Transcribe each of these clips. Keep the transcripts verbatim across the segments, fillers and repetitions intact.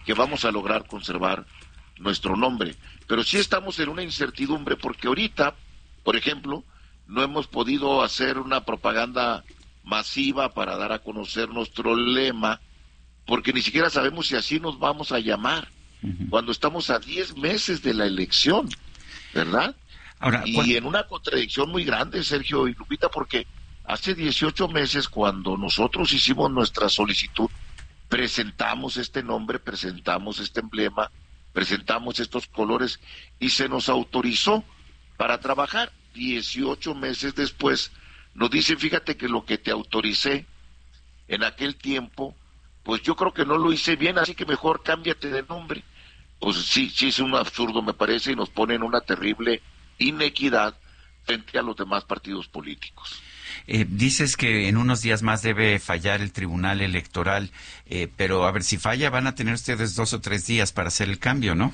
que vamos a lograr conservar nuestro nombre. Pero sí estamos en una incertidumbre porque ahorita, por ejemplo, no hemos podido hacer una propaganda masiva para dar a conocer nuestro lema, porque ni siquiera sabemos si así nos vamos a llamar, uh-huh. cuando estamos a diez meses de la elección, ¿verdad? Ahora, y ¿cuál? En una contradicción muy grande, Sergio y Lupita, porque hace dieciocho meses, cuando nosotros hicimos nuestra solicitud, presentamos este nombre, presentamos este emblema, presentamos estos colores y se nos autorizó para trabajar. dieciocho meses después nos dicen, fíjate que lo que te autoricé en aquel tiempo, pues yo creo que no lo hice bien, así que mejor cámbiate de nombre. Pues sí, sí es un absurdo, me parece, y nos pone en una terrible inequidad frente a los demás partidos políticos. Eh, dices que en unos días más debe fallar el Tribunal Electoral, eh, pero a ver, si falla van a tener ustedes dos o tres días para hacer el cambio, ¿no?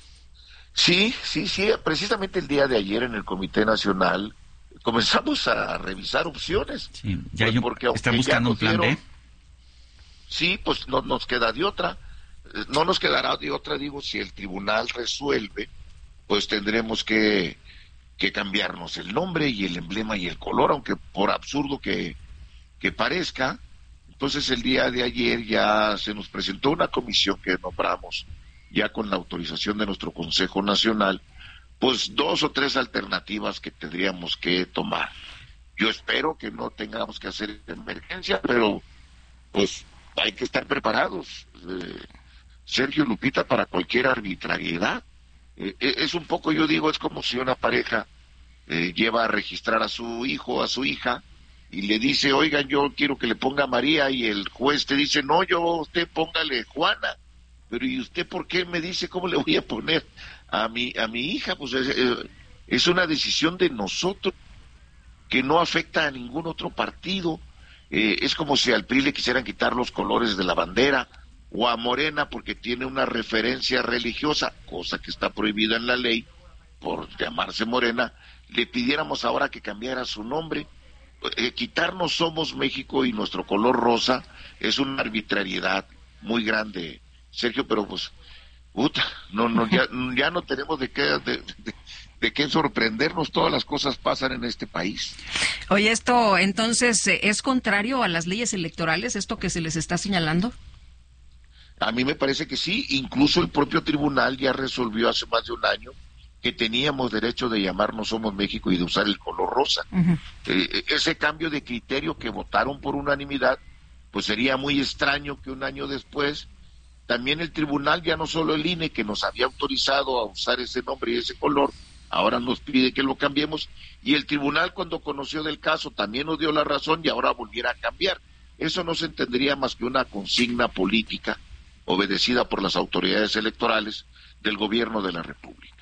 Sí, sí, sí, precisamente el día de ayer en el Comité Nacional comenzamos a revisar opciones. Sí, ya hay un, porque ¿están buscando un plan B? Sí, pues no nos queda de otra, no nos quedará de otra, digo, si el tribunal resuelve, pues tendremos que, que cambiarnos el nombre y el emblema y el color, aunque por absurdo que, que parezca. Entonces el día de ayer ya se nos presentó una comisión que nombramos, ya con la autorización de nuestro Consejo Nacional, pues dos o tres alternativas que tendríamos que tomar. Yo espero que no tengamos que hacer emergencia, pero pues hay que estar preparados, eh, Sergio, Lupita, para cualquier arbitrariedad. Eh, es un poco, yo digo, es como si una pareja eh, lleva a registrar a su hijo, a su hija, y le dice, oigan, yo quiero que le ponga María, y el juez te dice, no, yo, usted póngale Juana. Pero ¿y usted por qué me dice cómo le voy a poner a mi a mi hija? Pues es, es una decisión de nosotros que no afecta a ningún otro partido. Eh, es como si al P R I le quisieran quitar los colores de la bandera, o a Morena porque tiene una referencia religiosa, cosa que está prohibida en la ley por llamarse Morena, le pidiéramos ahora que cambiara su nombre. Eh, quitarnos Somos México y nuestro color rosa es una arbitrariedad muy grande, Sergio, pero pues, puta, no, no, ya, ya no tenemos de qué, de, de, de qué sorprendernos, todas las cosas pasan en este país. Oye, esto entonces es contrario a las leyes electorales, esto que se les está señalando. A mí me parece que sí, incluso el propio tribunal ya resolvió hace más de un año que teníamos derecho de llamarnos Somos México y de usar el color rosa. Uh-huh. Eh, ese cambio de criterio que votaron por unanimidad, pues sería muy extraño que un año después también el tribunal, ya no solo el I N E, que nos había autorizado a usar ese nombre y ese color, ahora nos pide que lo cambiemos, y el tribunal, cuando conoció del caso, también nos dio la razón y ahora volviera a cambiar. Eso no se entendería más que una consigna política obedecida por las autoridades electorales del gobierno de la República.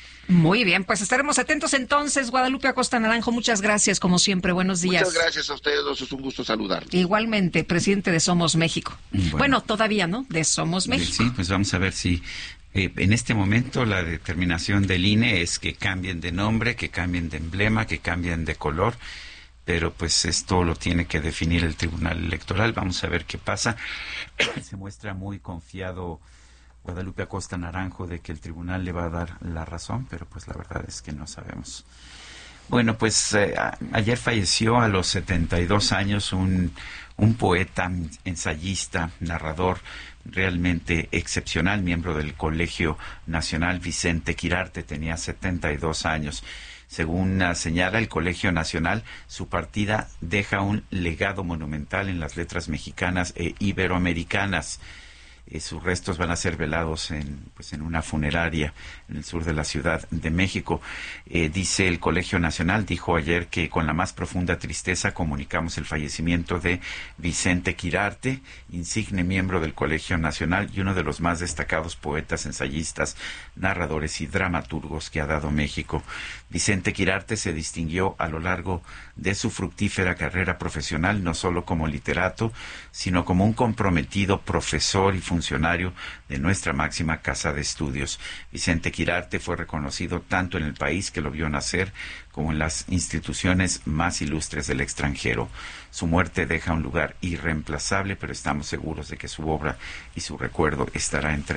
Muy bien, pues estaremos atentos entonces. Guadalupe Acosta Naranjo, muchas gracias, como siempre, buenos días. Muchas gracias a ustedes dos, es un gusto saludarlos. Igualmente, presidente de Somos México. Bueno, bueno todavía, ¿no? De Somos México. Sí, pues vamos a ver si eh, en este momento la determinación del I N E es que cambien de nombre, que cambien de emblema, que cambien de color, pero pues esto lo tiene que definir el Tribunal Electoral. Vamos a ver qué pasa. Se muestra muy confiado Guadalupe Acosta Naranjo de que el tribunal le va a dar la razón, pero pues la verdad es que no sabemos. Bueno, pues eh, a, ayer falleció a los setenta y dos años un, un poeta, ensayista, narrador realmente excepcional, miembro del Colegio Nacional, Vicente Quirarte, tenía setenta y dos años. Según señala el Colegio Nacional, su partida deja un legado monumental en las letras mexicanas e iberoamericanas. Eh, sus restos van a ser velados en, pues, en una funeraria en el sur de la Ciudad de México. Eh, dice el Colegio Nacional, dijo ayer que con la más profunda tristeza comunicamos el fallecimiento de Vicente Quirarte, insigne miembro del Colegio Nacional y uno de los más destacados poetas, ensayistas, narradores y dramaturgos que ha dado México. Vicente Quirarte se distinguió a lo largo de su fructífera carrera profesional, no solo como literato, sino como un comprometido profesor y funcionario funcionario de nuestra máxima casa de estudios. Vicente Quirarte fue reconocido tanto en el país que lo vio nacer como en las instituciones más ilustres del extranjero. Su muerte deja un lugar irreemplazable, pero estamos seguros de que su obra y su recuerdo estará entre